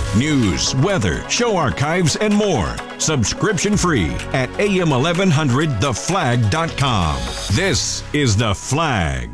News, weather, show archives, and more. Subscription free at am1100theflag.com. This is The Flag.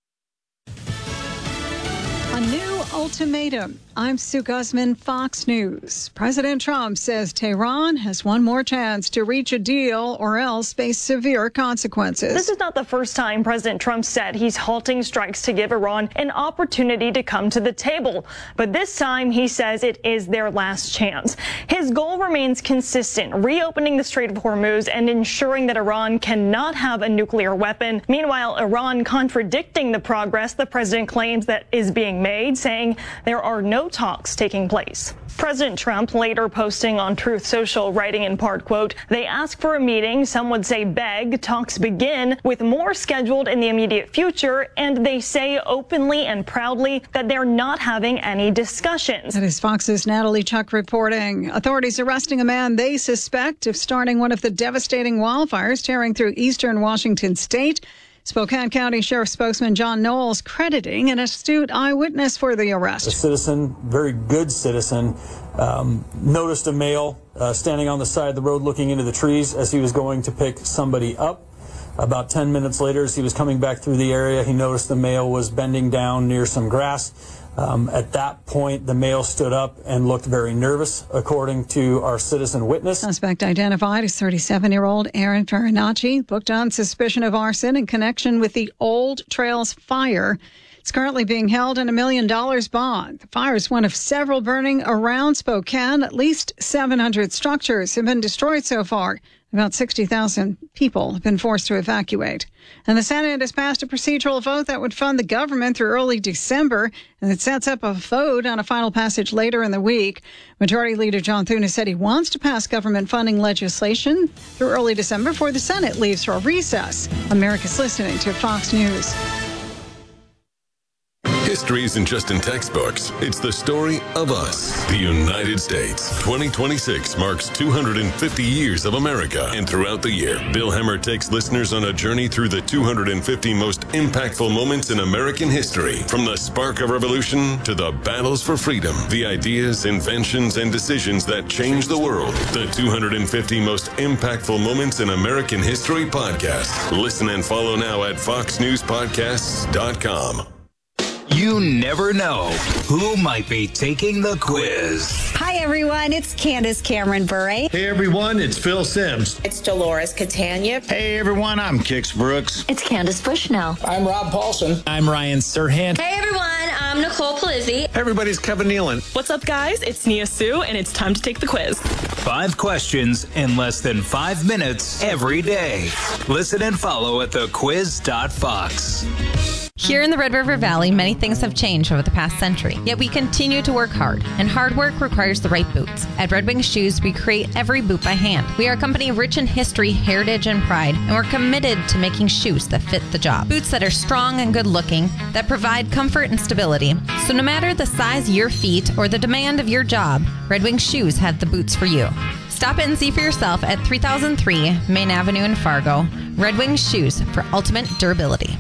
A new ultimatum. I'm Sue Guzman, Fox News. President Trump says Tehran has one more chance to reach a deal or else face severe consequences. This is not the first time President Trump said he's halting strikes to give Iran an opportunity to come to the table. But this time he says it is their last chance. His goal remains consistent, reopening the Strait of Hormuz and ensuring that Iran cannot have a nuclear weapon. Meanwhile, Iran contradicting the progress the president claims that is being made, saying there are no talks taking place. President Trump later posting on Truth Social, writing in part, quote, "They ask for a meeting, some would say beg, talks begin, with more scheduled in the immediate future, and they say openly and proudly that they're not having any discussions." That is Fox's Natalie Chuck reporting. Authorities arresting a man they suspect of starting one of the devastating wildfires tearing through eastern Washington state. Spokane County Sheriff spokesman John Knowles crediting an astute eyewitness for the arrest. A citizen, very good citizen, noticed a male standing on the side of the road looking into the trees as he was going to pick somebody up. About 10 minutes later, as he was coming back through the area, he noticed the male was bending down near some grass. At that point, the male stood up and looked very nervous, according to our citizen witness. Suspect identified as 37-year-old Aaron Farinacci, booked on suspicion of arson in connection with the Old Trails fire. It's currently being held in $1 million bond. The fire is one of several burning around Spokane. At least 700 structures have been destroyed so far. About 60,000 people have been forced to evacuate. And the Senate has passed a procedural vote that would fund the government through early December, and it sets up a vote on a final passage later in the week. Majority Leader John Thune said he wants to pass government funding legislation through early December before the Senate leaves for a recess. America's listening to Fox News. History isn't just in textbooks. It's the story of us, the United States. 2026 marks 250 years of America. And throughout the year, Bill Hemmer takes listeners on a journey through the 250 most impactful moments in American history. From the spark of revolution to the battles for freedom, the ideas, inventions, and decisions that changed the world. The 250 most impactful moments in American history podcast. Listen and follow now at foxnewspodcasts.com. You never know who might be taking the quiz. Hi, everyone. It's Candace Cameron Bure. Hey, everyone. It's Phil Sims. It's Dolores Catania. Hey, everyone. I'm Kix Brooks. It's Candace Bushnell. I'm Rob Paulson. I'm Ryan Serhant. Hey, everyone. I'm Nicole Palizzi. Everybody's Kevin Nealon. What's up, guys? It's Nia Sue, and it's time to take the quiz. 5 questions in less than 5 minutes every day. Listen and follow at thequiz.fox. Here in the Red River Valley, many things have changed over the past century, yet we continue to work hard, and hard work requires the right boots. At Red Wing Shoes, we create every boot by hand. We are a company rich in history, heritage, and pride, and we're committed to making shoes that fit the job. Boots that are strong and good-looking, that provide comfort and stability. So no matter the size of your feet or the demand of your job, Red Wing Shoes have the boots for you. Stop in and see for yourself at 3003 Main Avenue in Fargo. Red Wing Shoes for ultimate durability.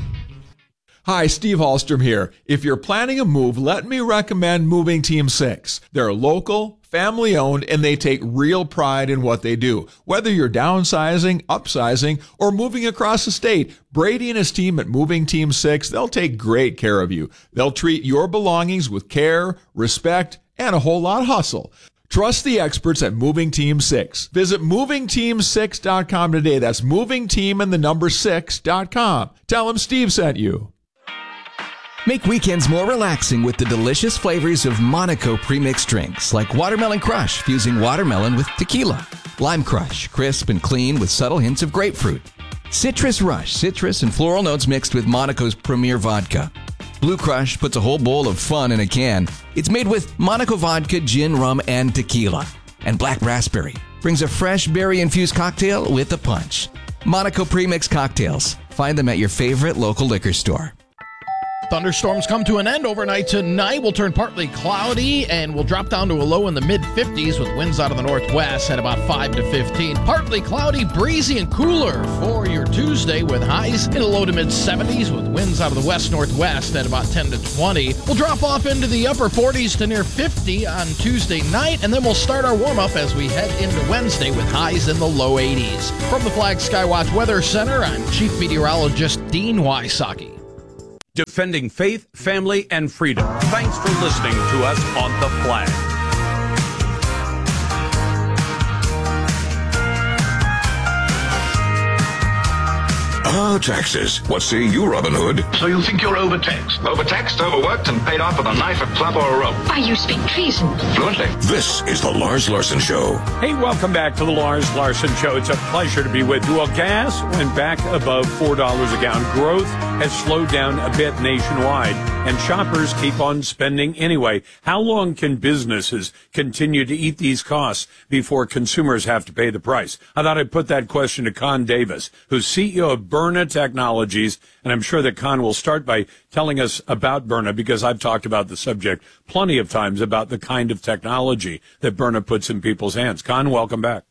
Hi, Steve Hallstrom here. If you're planning a move, let me recommend Moving Team 6. They're local, family-owned, and they take real pride in what they do. Whether you're downsizing, upsizing, or moving across the state, Brady and his team at Moving Team 6, they'll take great care of you. They'll treat your belongings with care, respect, and a whole lot of hustle. Trust the experts at Moving Team 6. Visit movingteam6.com today. That's movingteam and the number 6.com. Tell them Steve sent you. Make weekends more relaxing with the delicious flavors of Monaco premixed drinks like Watermelon Crush, fusing watermelon with tequila. Lime Crush, crisp and clean with subtle hints of grapefruit. Citrus Rush, citrus and floral notes mixed with Monaco's premier vodka. Blue Crush puts a whole bowl of fun in a can. It's made with Monaco vodka, gin, rum, and tequila. And Black Raspberry brings a fresh berry-infused cocktail with a punch. Monaco premixed cocktails. Find them at your favorite local liquor store. Thunderstorms come to an end overnight tonight. We'll turn partly cloudy and we'll drop down to a low in the mid-50s with winds out of the northwest at about 5 to 15. Partly cloudy, breezy, and cooler for your Tuesday with highs in the low to mid-70s with winds out of the west-northwest at about 10 to 20. We'll drop off into the upper 40s to near 50 on Tuesday night, and then we'll start our warm-up as we head into Wednesday with highs in the low 80s. From the Flag Skywatch Weather Center, I'm Chief Meteorologist Dean Wysocki. Defending faith, family, and freedom. Thanks for listening to us on The Flag. Taxes. What say you, Robin Hood? So you think you're overtaxed? Overtaxed, overworked, and paid off with a knife, a club, or a rope. Why, you speak treason. Fluently. This is the Lars Larson Show. Hey, welcome back to the Lars Larson Show. It's a pleasure to be with you. Well, gas went back above $4 a gallon. Growth has slowed down a bit nationwide, and shoppers keep on spending anyway. How long can businesses continue to eat these costs before consumers have to pay the price? I thought I'd put that question to Con Davis, who's CEO of Byrna Technologies, and I'm sure that Con will start by telling us about Byrna, because I've talked about the subject plenty of times about the kind of technology that Byrna puts in people's hands. Con, welcome back.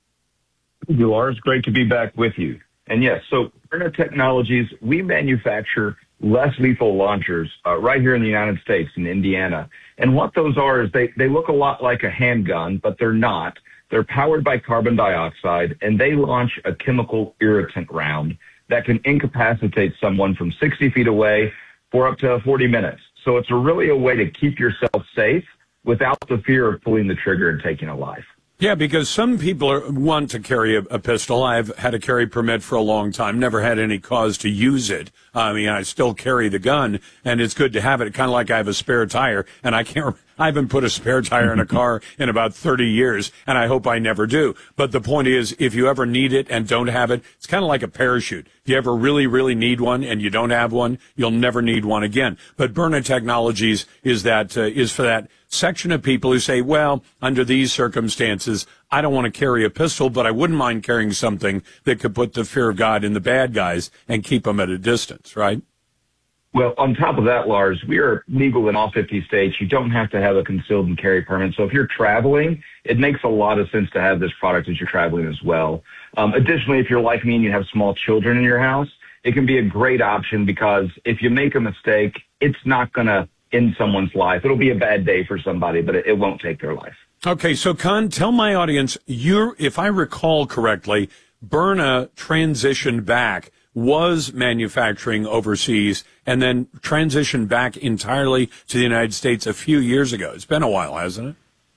You are. It's great to be back with you. And yes, so Byrna Technologies, we manufacture less lethal launchers right here in the United States, in Indiana. And what those are is they look a lot like a handgun, but they're not. They're powered by carbon dioxide, and they launch a chemical irritant round that can incapacitate someone from 60 feet away for up to 40 minutes. So it's really a way to keep yourself safe without the fear of pulling the trigger and taking a life. Yeah, because some people want to carry a pistol. I've had a carry permit for a long time, never had any cause to use it. I mean, I still carry the gun, and it's good to have it, kind of like I have a spare tire, and I haven't put a spare tire in a car in about 30 years, and I hope I never do. But the point is, if you ever need it and don't have it, it's kind of like a parachute. If you ever really, really need one and you don't have one, you'll never need one again. But Byrna Technologies is for that section of people who say, well, under these circumstances, I don't want to carry a pistol, but I wouldn't mind carrying something that could put the fear of God in the bad guys and keep them at a distance, right? Well, on top of that, Lars, we are legal in all 50 states. You don't have to have a concealed and carry permit. So if you're traveling, it makes a lot of sense to have this product as you're traveling as well. Additionally, if you're like me and you have small children in your house, it can be a great option, because if you make a mistake, it's not going to end someone's life. It'll be a bad day for somebody, but it won't take their life. Okay, so Con, tell my audience, if I recall correctly, Byrna transitioned back, was manufacturing overseas, and then transitioned back entirely to the United States a few years ago. It's been a while, hasn't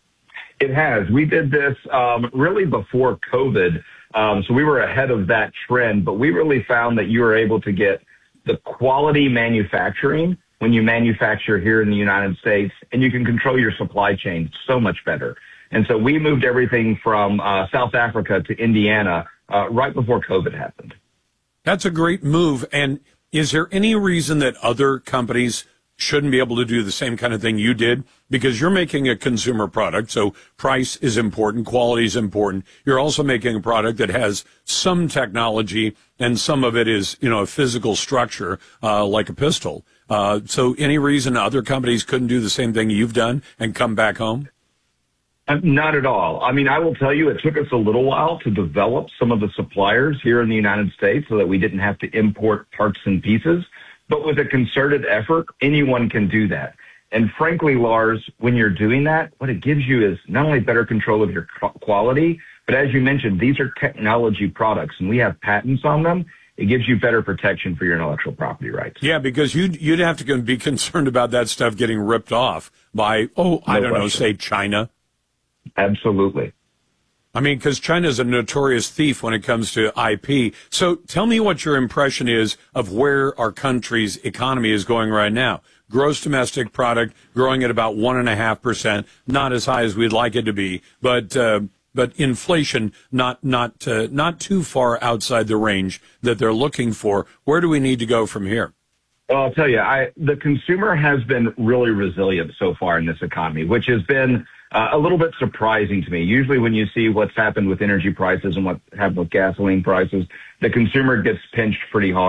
it? It has. We did this really before COVID, so we were ahead of that trend, but we really found that you were able to get the quality manufacturing when you manufacture here in the United States, and you can control your supply chain so much better. And so we moved everything from South Africa to Indiana right before COVID happened. That's a great move. And is there any reason that other companies shouldn't be able to do the same kind of thing you did? Because you're making a consumer product, so price is important, quality is important. You're also making a product that has some technology, and some of it is, a physical structure, like a pistol. So any reason other companies couldn't do the same thing you've done and come back home? Not at all. I mean, I will tell you, it took us a little while to develop some of the suppliers here in the United States so that we didn't have to import parts and pieces. But with a concerted effort, anyone can do that. And frankly, Lars, when you're doing that, what it gives you is not only better control of your quality, but as you mentioned, these are technology products, and we have patents on them. It gives you better protection for your intellectual property rights. Yeah, because you'd have to be concerned about that stuff getting ripped off by, say China. Absolutely. I mean, because China's a notorious thief when it comes to IP. So tell me what your impression is of where our country's economy is going right now. Gross domestic product growing at about 1.5%, not as high as we'd like it to be, but inflation not too far outside the range that they're looking for. Where do we need to go from here? Well, I'll tell you, the consumer has been really resilient so far in this economy, which has been a little bit surprising to me. Usually when you see what's happened with energy prices and what happened with gasoline prices, the consumer gets pinched pretty hard.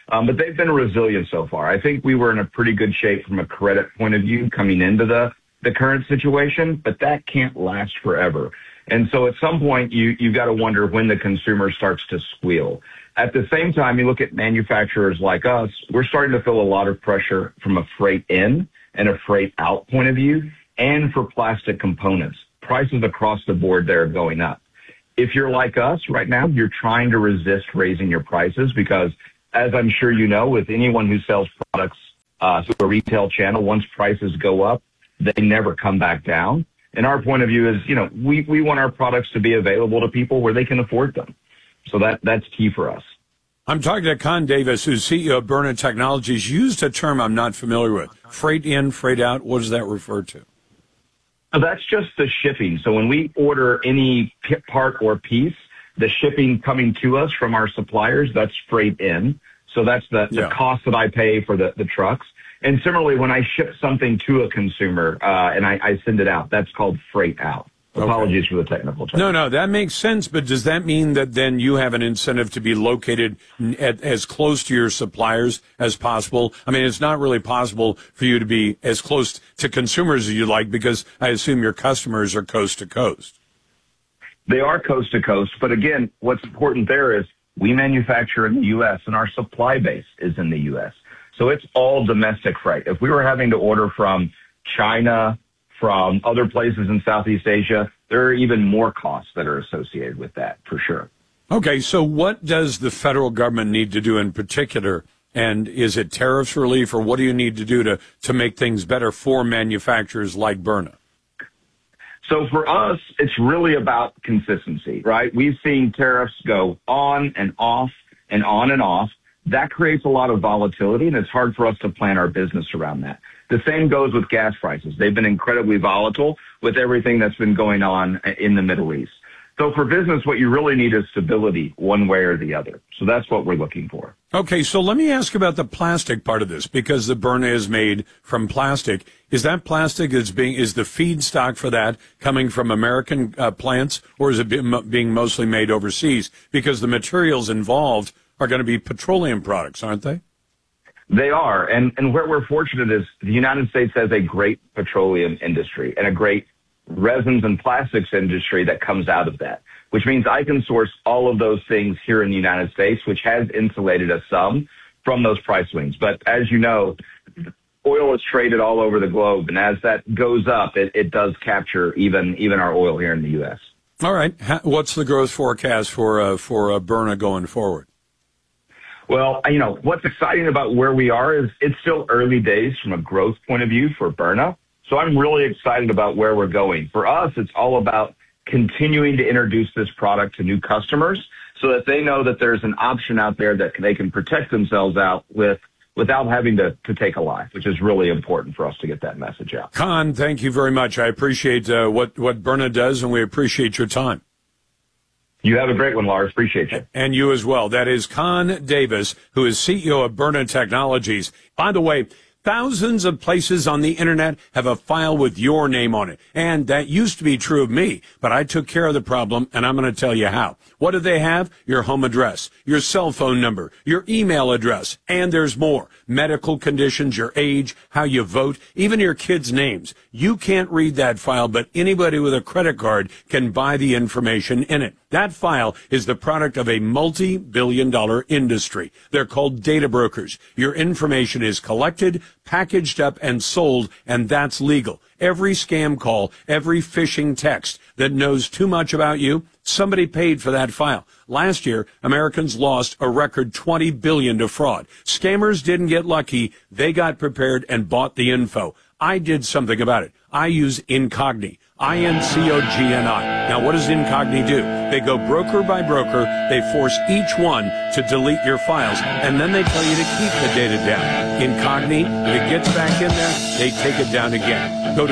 But they've been resilient so far. I think we were in a pretty good shape from a credit point of view coming into the current situation, but that can't last forever. And so at some point, you've got to wonder when the consumer starts to squeal. At the same time, you look at manufacturers like us, we're starting to feel a lot of pressure from a freight in and a freight out point of view, and for plastic components. Prices across the board there are going up. If you're like us right now, you're trying to resist raising your prices because, as I'm sure you know, with anyone who sells products through a retail channel, once prices go up, they never come back down. And our point of view is, we want our products to be available to people where they can afford them. So that's key for us. I'm talking to Con Davis, who's CEO of Byrna Technologies. Used a term I'm not familiar with. Freight in, freight out. What does that refer to? So that's just the shipping. So when we order any part or piece, the shipping coming to us from our suppliers, that's freight in. So that's the cost that I pay for the trucks. And similarly, when I ship something to a consumer and I send it out, that's called freight out. Apologies for the technical term. No, that makes sense. But does that mean that then you have an incentive to be located as close to your suppliers as possible? I mean, it's not really possible for you to be as close to consumers as you like because I assume your customers are coast to coast. They are coast to coast. But again, what's important there is we manufacture in the U.S. and our supply base is in the U.S. So it's all domestic freight. If we were having to order from China, from other places in Southeast Asia, there are even more costs that are associated with that, for sure. Okay, so what does the federal government need to do in particular? And is it tariffs relief, or what do you need to do to make things better for manufacturers like Byrna? So for us, it's really about consistency, right? We've seen tariffs go on and off and on and off. That creates a lot of volatility, and it's hard for us to plan our business around that. The same goes with gas prices. They've been incredibly volatile with everything that's been going on in the Middle East. So for business, what you really need is stability one way or the other. So that's what we're looking for. Okay, so let me ask about the plastic part of this, because the Byrna is made from plastic. Is that plastic is the feedstock for that coming from American plants, or is it being mostly made overseas? Because the materials involved are going to be petroleum products, aren't they? They are. And where we're fortunate is the United States has a great petroleum industry and a great resins and plastics industry that comes out of that, which means I can source all of those things here in the United States, which has insulated us some from those price swings. But as you know, oil is traded all over the globe. And as that goes up, it does capture even our oil here in the U.S. All right. What's the growth forecast for Byrna going forward? Well, what's exciting about where we are is it's still early days from a growth point of view for Byrna. So I'm really excited about where we're going. For us, it's all about continuing to introduce this product to new customers so that they know that there's an option out there that they can protect themselves out without having to take a life, which is really important for us to get that message out. Con, thank you very much. I appreciate what Byrna does, and we appreciate your time. You have a great one, Lars. Appreciate you. And you as well. That is Con Davis, who is CEO of Byrna Technologies. By the way, thousands of places on the internet have a file with your name on it. And that used to be true of me, but I took care of the problem, and I'm going to tell you how. What do they have? Your home address, your cell phone number, your email address, and there's more. Medical conditions, your age, how you vote, even your kids' names. You can't read that file, but anybody with a credit card can buy the information in it. That file is the product of a multi-billion-dollar industry. They're called data brokers. Your information is collected, packaged up, and sold, and that's legal. Every scam call, every phishing text that knows too much about you, somebody paid for that file. Last year, Americans lost a record $20 billion to fraud. Scammers didn't get lucky. They got prepared and bought the info. I did something about it. I use Incogni. INCOGNI. Now, what does Incogni do? They go broker by broker. They force each one to delete your files, and then they tell you to keep the data down. Incogni, if it gets back in there, they take it down again. Go to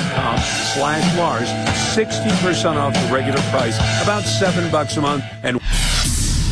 Incogni.com/Lars, 60% off the regular price, about $7 a month. And